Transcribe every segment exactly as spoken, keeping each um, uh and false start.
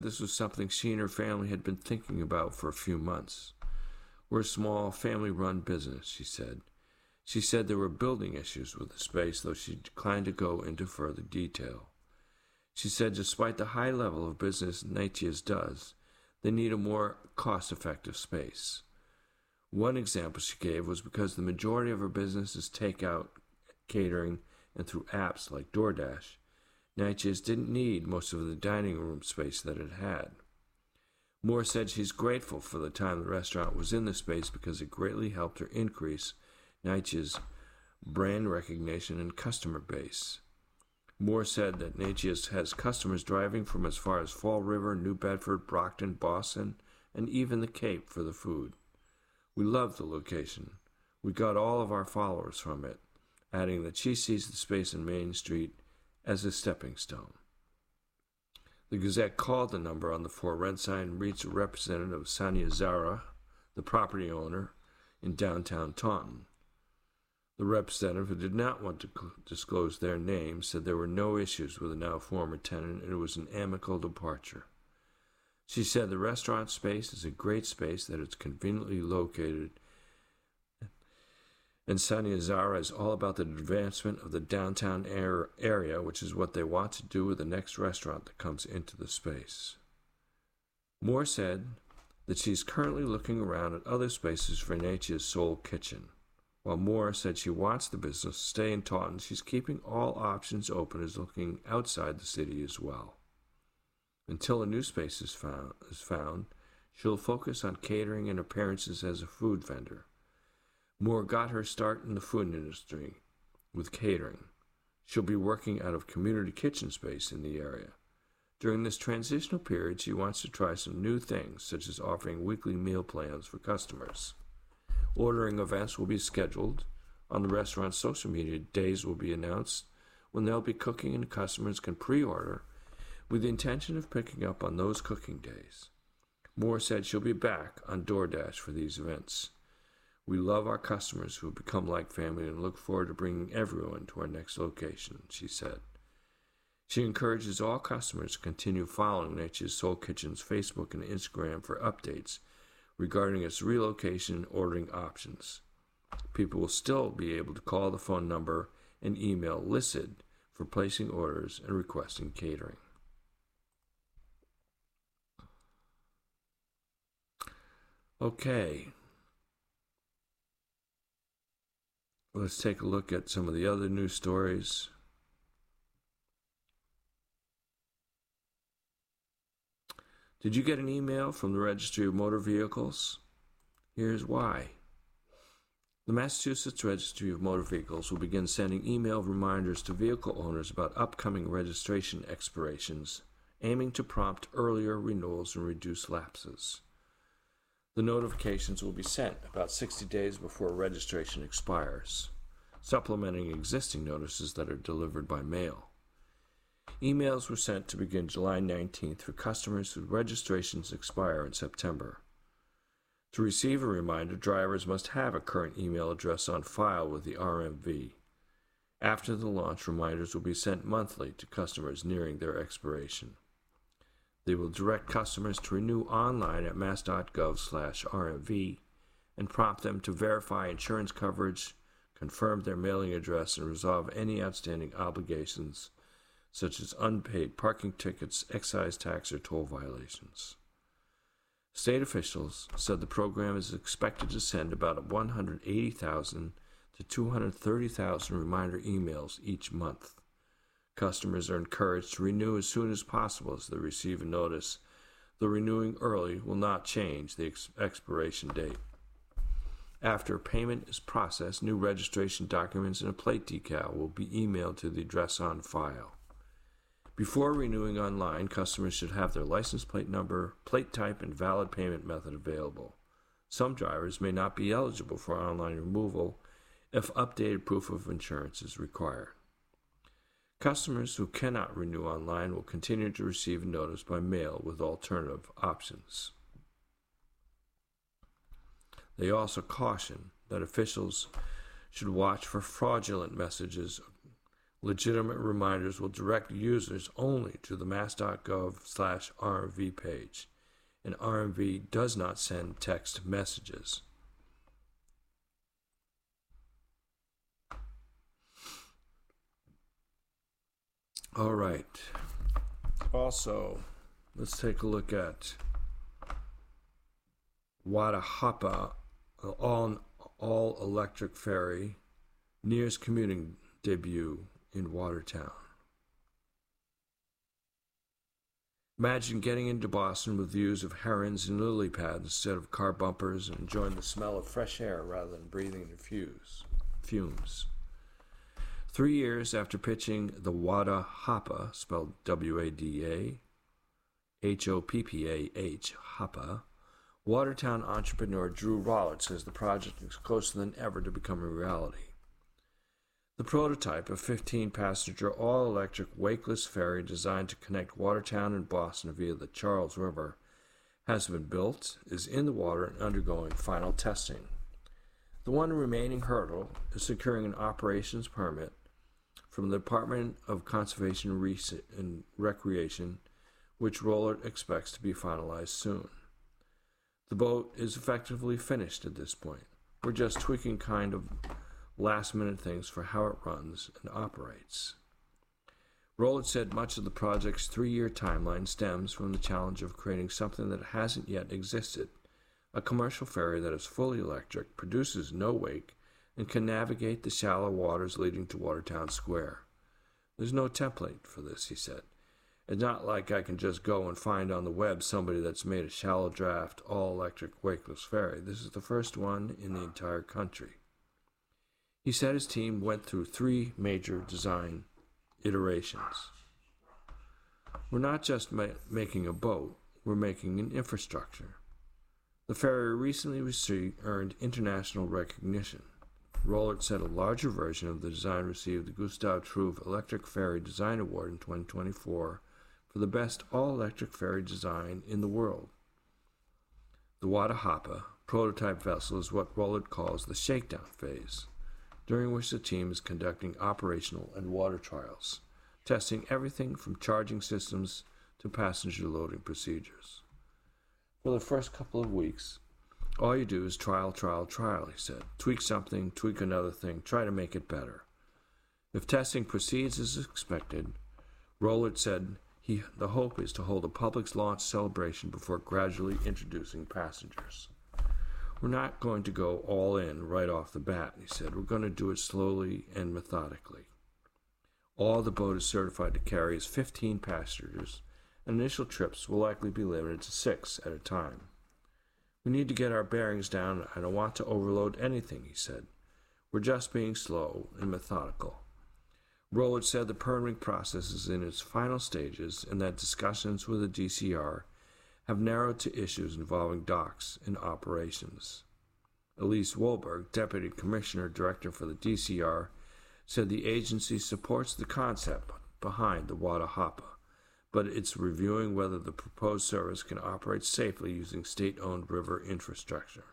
this was something she and her family had been thinking about for a few months. We're a small, family-run business, she said. She said there were building issues with the space, though she declined to go into further detail. She said despite the high level of business Natchez does, they need a more cost-effective space. One example she gave was because the majority of her business is takeout, catering, and through apps like DoorDash, Natchez didn't need most of the dining room space that it had. Moore said she's grateful for the time the restaurant was in the space because it greatly helped her increase Natchez's brand recognition and customer base. Moore said that Natchez has customers driving from as far as Fall River, New Bedford, Brockton, Boston, and even the Cape for the food. We love the location. We got all of our followers from it, adding that she sees the space in Main Street as a stepping stone. The Gazette called the number on the for rent sign and reached a representative of Sania Zara, the property owner, in downtown Taunton. The representative, who did not want to disclose their name, said there were no issues with the now former tenant and it was an amicable departure. She said the restaurant space is a great space, that it's conveniently located, and Sania Zara is all about the advancement of the downtown area, which is what they want to do with the next restaurant that comes into the space. Moore said that she's currently looking around at other spaces for Natchez Soul Kitchen. While Moore said she wants the business to stay in Taunton, she's keeping all options open as looking outside the city as well. Until a new space is found, is found, she'll focus on catering and appearances as a food vendor. Moore got her start in the food industry with catering. She'll be working out of community kitchen space in the area. During this transitional period, she wants to try some new things, such as offering weekly meal plans for customers. Ordering events will be scheduled. On the restaurant's social media, days will be announced when they'll be cooking and customers can pre-order with the intention of picking up on those cooking days. Moore said she'll be back on DoorDash for these events. We love our customers who have become like family and look forward to bringing everyone to our next location, she said. She encourages all customers to continue following Natchez Soul Kitchen's Facebook and Instagram for updates regarding its relocation and ordering options. People will still be able to call the phone number and email listed for placing orders and requesting catering. Okay. Let's take a look at some of the other news stories. Did you get an email from the Registry of Motor Vehicles? Here's why. The Massachusetts Registry of Motor Vehicles will begin sending email reminders to vehicle owners about upcoming registration expirations, aiming to prompt earlier renewals and reduce lapses. The notifications will be sent about sixty days before registration expires, supplementing existing notices that are delivered by mail. Emails were sent to begin July nineteenth for customers whose registrations expire in September. To receive a reminder, drivers must have a current email address on file with the R M V. After the launch, reminders will be sent monthly to customers nearing their expiration. They will direct customers to renew online at mass.gov slash RMV and prompt them to verify insurance coverage, confirm their mailing address, and resolve any outstanding obligations, such as unpaid parking tickets, excise tax, or toll violations. State officials said the program is expected to send about one hundred eighty thousand to two hundred thirty thousand reminder emails each month. Customers are encouraged to renew as soon as possible as they receive a notice, though renewing early will not change the ex- expiration date. After payment is processed, new registration documents and a plate decal will be emailed to the address on file. Before renewing online, customers should have their license plate number, plate type, and valid payment method available. Some drivers may not be eligible for online removal if updated proof of insurance is required. Customers who cannot renew online will continue to receive a notice by mail with alternative options. They also caution that officials should watch for fraudulent messages Legitimate reminders will direct users only to the mass dot gov slash R M V page, and R M V does not send text messages. All right. Also, let's take a look at Watahapa, all all electric ferry, nears commuting debut in Watertown. Imagine getting into Boston with views of herons and lily pads instead of car bumpers, and enjoying the smell of fresh air rather than breathing the fuse, fumes. Three years after pitching the Watahapa, spelled W A D A H O P P A H, Hapa, Watertown entrepreneur Drew Rollett says the project is closer than ever to becoming a reality. The prototype, a fifteen-passenger all-electric wakeless ferry designed to connect Watertown and Boston via the Charles River, has been built, is in the water, and undergoing final testing. The one remaining hurdle is securing an operations permit from the Department of Conservation and Recreation, which Rollett expects to be finalized soon. The boat is effectively finished at this point. We're just tweaking kind of last-minute things for how it runs and operates. Rollett said much of the project's three-year timeline stems from the challenge of creating something that hasn't yet existed, a commercial ferry that is fully electric, produces no wake, and can navigate the shallow waters leading to Watertown Square. There's no template for this, he said. It's not like I can just go and find on the web somebody that's made a shallow draft, all-electric wakeless ferry. This is the first one in the entire country. He said his team went through three major design iterations. We're not just ma- making a boat, we're making an infrastructure. The ferry recently received, earned international recognition. Rollett said a larger version of the design received the Gustave Trouve Electric Ferry Design Award in twenty twenty-four for the best all-electric ferry design in the world. The Watahapa prototype vessel is what Rollett calls the shakedown phase, during which the team is conducting operational and water trials, testing everything from charging systems to passenger loading procedures. For the first couple of weeks, all you do is trial, trial, trial, he said. Tweak something, tweak another thing, try to make it better. If testing proceeds as expected, Rollett said he, the hope is to hold a public launch celebration before gradually introducing passengers. We're not going to go all in right off the bat, he said. We're going to do it slowly and methodically. All the boat is certified to carry is fifteen passengers, and initial trips will likely be limited to six at a time. We need to get our bearings down. I don't want to overload anything, he said. We're just being slow and methodical. Rollett said the permitting process is in its final stages and that discussions with the D C R have narrowed to issues involving docks and operations. Elise Wolberg, Deputy Commissioner Director for the D C R, said the agency supports the concept behind the Watahapa, but it's reviewing whether the proposed service can operate safely using state-owned river infrastructure.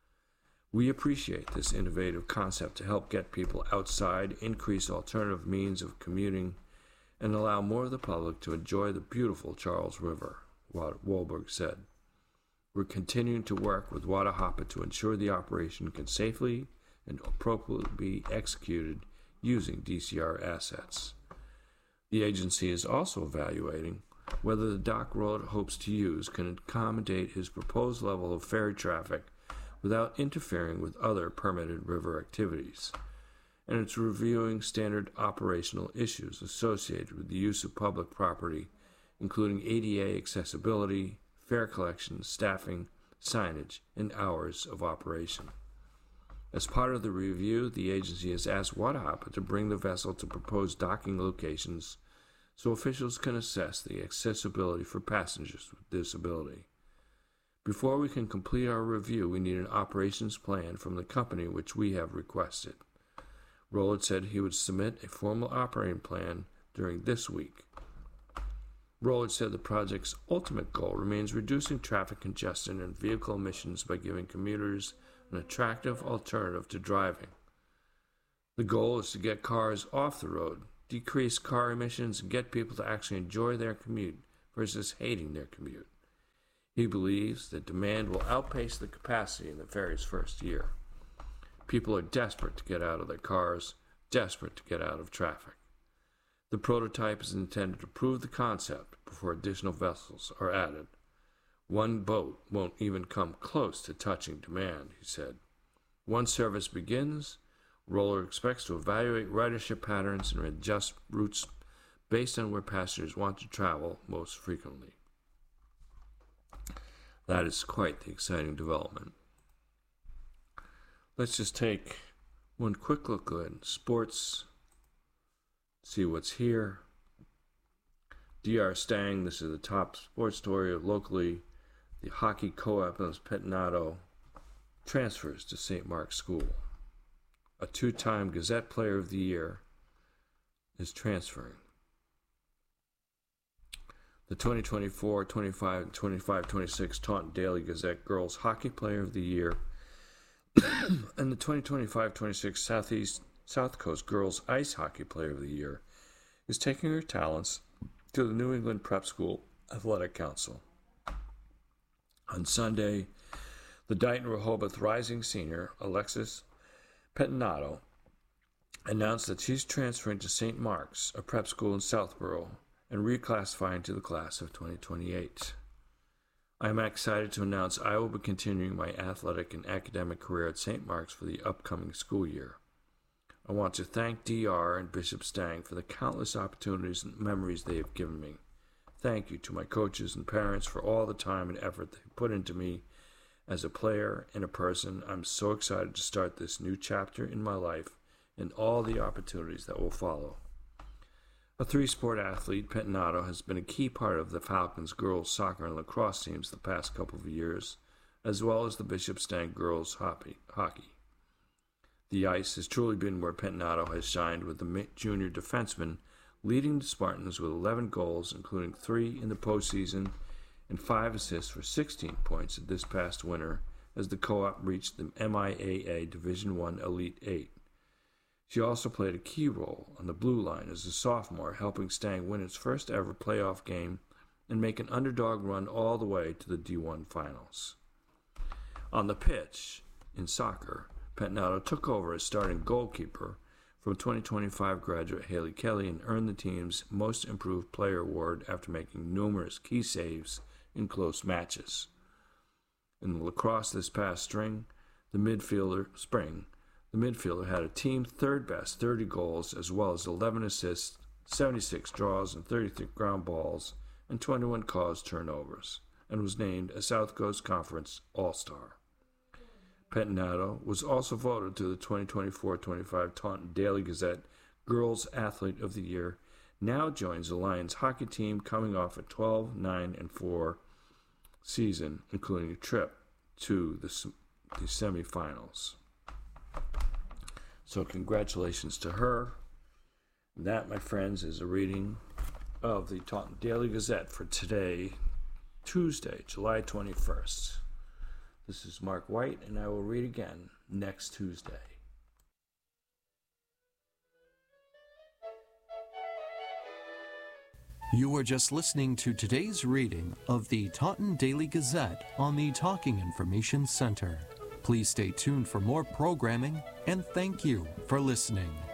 We appreciate this innovative concept to help get people outside, increase alternative means of commuting, and allow more of the public to enjoy the beautiful Charles River, Wolberg said. We're continuing to work with Watahapa to ensure the operation can safely and appropriately be executed using D C R assets. The agency is also evaluating whether the dock Rollett hopes to use can accommodate his proposed level of ferry traffic without interfering with other permitted river activities, and it's reviewing standard operational issues associated with the use of public property, including A D A accessibility, fare collection, staffing, signage, and hours of operation. As part of the review, the agency has asked Watahapa to bring the vessel to proposed docking locations so officials can assess the accessibility for passengers with disability. Before we can complete our review, we need an operations plan from the company which we have requested. Rollett said he would submit a formal operating plan during this week. Rollett said the project's ultimate goal remains reducing traffic congestion and vehicle emissions by giving commuters an attractive alternative to driving. The goal is to get cars off the road, decrease car emissions, and get people to actually enjoy their commute versus hating their commute. He believes that demand will outpace the capacity in the ferry's first year. People are desperate to get out of their cars, desperate to get out of traffic. The prototype is intended to prove the concept before additional vessels are added. One boat won't even come close to touching demand, he said. Once service begins, Roller expects to evaluate ridership patterns and adjust routes based on where passengers want to travel most frequently. That is quite the exciting development. Let's just take one quick look at sports, see what's here. D R Stang, this is the top sports story locally. The hockey co-op in Pettinato transfers to Saint Mark's School. A two-time Gazette Player of the Year is transferring. The twenty twenty-four twenty-five twenty-five twenty-six Taunton Daily Gazette Girls Hockey Player of the Year and the twenty twenty-five twenty-six Southeast South Coast Girls Ice Hockey Player of the Year is taking her talents to the New England Prep School Athletic Council. On Sunday, the Dighton Rehoboth rising senior, Alexis Pettinato, announced that she's transferring to Saint Mark's, a prep school in Southborough, and reclassifying to the class of twenty twenty-eight. I am excited to announce I will be continuing my athletic and academic career at Saint Mark's for the upcoming school year. I want to thank D R and Bishop Stang for the countless opportunities and memories they have given me. Thank you to my coaches and parents for all the time and effort they put into me as a player and a person. I'm so excited to start this new chapter in my life and all the opportunities that will follow. A three-sport athlete, Pettinato has been a key part of the Falcons girls soccer and lacrosse teams the past couple of years, as well as the Bishop Stang girls hockey. The ice has truly been where Pettinato has shined, with the junior defenseman leading the Spartans with eleven goals, including three in the postseason and five assists for sixteen points this past winter as the co-op reached the M I A A Division One Elite Eight. She also played a key role on the blue line as a sophomore, helping Stang win its first ever playoff game and make an underdog run all the way to the D one finals. On the pitch, in soccer, Pettinato took over as starting goalkeeper from twenty twenty-five graduate Haley Kelly and earned the team's Most Improved Player award after making numerous key saves in close matches. In the lacrosse this past spring, the midfielder spring, the midfielder had a team third best thirty goals as well as eleven assists, seventy-six draws and thirty-three ground balls and twenty-one caused turnovers, and was named a South Coast Conference All-Star. Pettinato was also voted to the twenty twenty-four twenty-five Taunton Daily Gazette Girls Athlete of the Year, now joins the Lions hockey team coming off a twelve nine and four season, including a trip to the, the semifinals. So congratulations to her. That, my friends, is a reading of the Taunton Daily Gazette for today, Tuesday, July twenty-first. This is Mark White, and I will read again next Tuesday. You were just listening to today's reading of the Taunton Daily Gazette on the Talking Information Center. Please stay tuned for more programming, and thank you for listening.